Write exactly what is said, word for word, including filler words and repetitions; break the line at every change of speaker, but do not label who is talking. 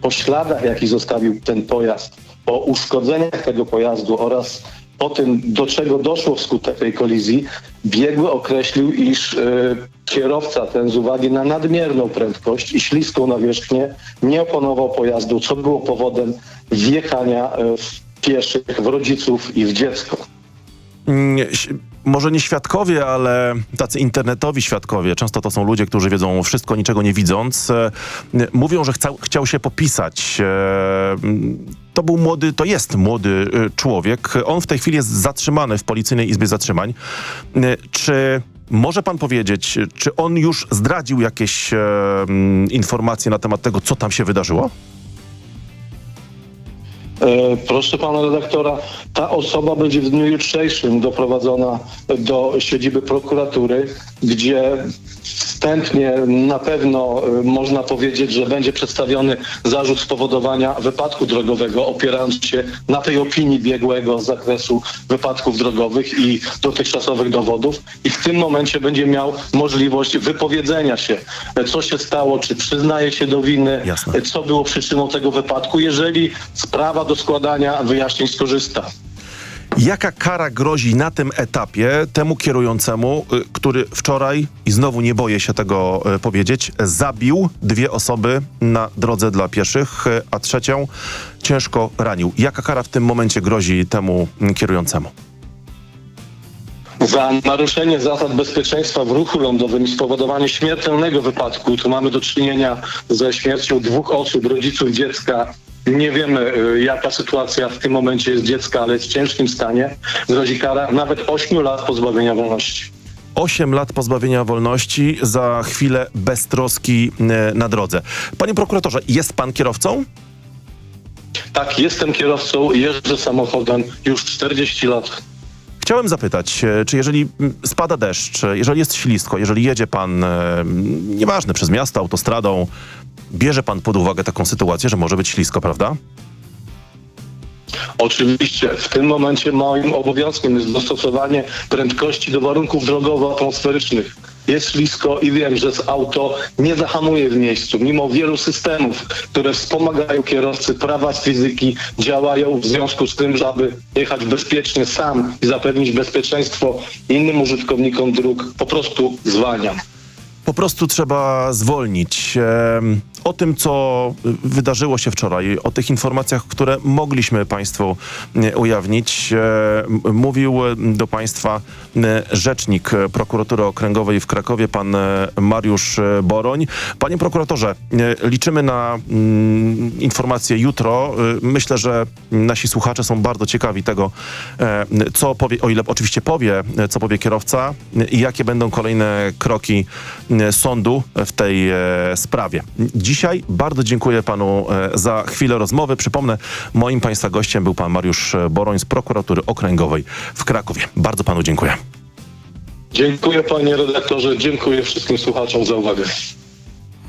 po śladach, jaki zostawił ten pojazd, po uszkodzeniach tego pojazdu oraz po tym, do czego doszło wskutek tej kolizji, biegły określił, iż y, kierowca ten z uwagi na nadmierną prędkość i śliską nawierzchnię nie opanował pojazdu, co było powodem wjechania y, w pieszych, w rodziców i w dziecko.
Może nie świadkowie, ale tacy internetowi świadkowie, często to są ludzie, którzy wiedzą wszystko, niczego nie widząc, e, mówią, że chcał, chciał się popisać. E, to był młody, to jest młody e, człowiek. On w tej chwili jest zatrzymany w Policyjnej Izbie Zatrzymań. E, czy może pan powiedzieć, czy on już zdradził jakieś e, informacje na temat tego, co tam się wydarzyło?
Proszę pana redaktora, ta osoba będzie w dniu jutrzejszym doprowadzona do siedziby prokuratury, gdzie wstępnie na pewno można powiedzieć, że będzie przedstawiony zarzut spowodowania wypadku drogowego, opierając się na tej opinii biegłego z zakresu wypadków drogowych i dotychczasowych dowodów. I w tym momencie będzie miał możliwość wypowiedzenia się, co się stało, czy przyznaje się do winy,
Jasne.
Co było przyczyną tego wypadku, jeżeli sprawa do składania wyjaśnień skorzysta.
Jaka kara grozi na tym etapie temu kierującemu, który wczoraj, i znowu nie boję się tego powiedzieć, zabił dwie osoby na drodze dla pieszych, a trzecią ciężko ranił? Jaka kara w tym momencie grozi temu kierującemu?
Za naruszenie zasad bezpieczeństwa w ruchu lądowym i spowodowanie śmiertelnego wypadku, tu mamy do czynienia ze śmiercią dwóch osób, rodziców dziecka. Nie wiemy, jaka sytuacja w tym momencie jest dziecka, ale jest w ciężkim stanie. Grozi kara nawet ośmiu lat pozbawienia wolności.
Osiem lat pozbawienia wolności, za chwilę beztroski na drodze. Panie prokuratorze, jest pan kierowcą?
Tak, jestem kierowcą, jeżdżę samochodem już czterdzieści lat.
Chciałem zapytać, czy jeżeli spada deszcz, jeżeli jest ślisko, jeżeli jedzie pan, nieważne, przez miasto, autostradą, bierze pan pod uwagę taką sytuację, że może być ślisko, prawda?
Oczywiście. W tym momencie moim obowiązkiem jest dostosowanie prędkości do warunków drogowo-atmosferycznych. Jest ślisko i wiem, że z auto nie zahamuje w miejscu. Mimo wielu systemów, które wspomagają kierowcy, prawa z fizyki działają w związku z tym, żeby jechać bezpiecznie sam i zapewnić bezpieczeństwo innym użytkownikom dróg, po prostu zwalniam.
Po prostu trzeba zwolnić. O tym, co wydarzyło się wczoraj, o tych informacjach, które mogliśmy państwu ujawnić, mówił do państwa rzecznik Prokuratury Okręgowej w Krakowie, pan Mariusz Boroń. Panie prokuratorze, liczymy na informacje jutro. Myślę, że nasi słuchacze są bardzo ciekawi tego, co powie, o ile oczywiście powie, co powie kierowca i jakie będą kolejne kroki sądu w tej sprawie. Dzisiaj bardzo dziękuję panu za chwilę rozmowy. Przypomnę, moim państwa gościem był pan Mariusz Boroń z Prokuratury Okręgowej w Krakowie. Bardzo panu dziękuję.
Dziękuję panie redaktorze, dziękuję wszystkim słuchaczom za uwagę.